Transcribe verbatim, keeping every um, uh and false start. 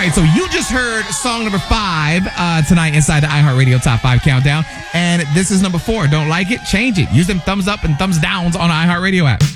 right, so you just heard song number five uh, tonight inside the iHeartRadio Top five Countdown. And this is number four. Don't like it? Change it. Use them thumbs up and thumbs downs on the iHeartRadio app.